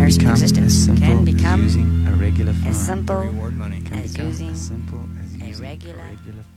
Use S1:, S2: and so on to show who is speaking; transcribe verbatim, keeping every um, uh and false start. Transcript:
S1: commerce in
S2: become
S1: existence.
S2: as simple
S1: Can
S2: as
S1: become
S2: using a regular phone.
S1: as simple
S2: Can
S1: as
S2: become
S1: using
S2: as simple as
S1: a
S2: using
S1: regular
S2: a regular